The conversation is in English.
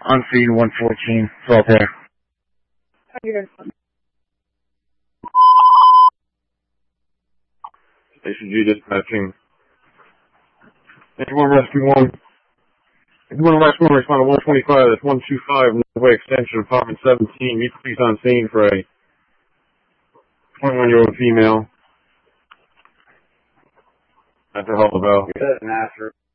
On scene 114. It's all there. Station G dispatching. 81 Rescue 1. 81 Rescue 1, respond to 125, that's 125, Northway Extension, Apartment 17. Meet the police on scene for a 21-year-old female. After Hull about.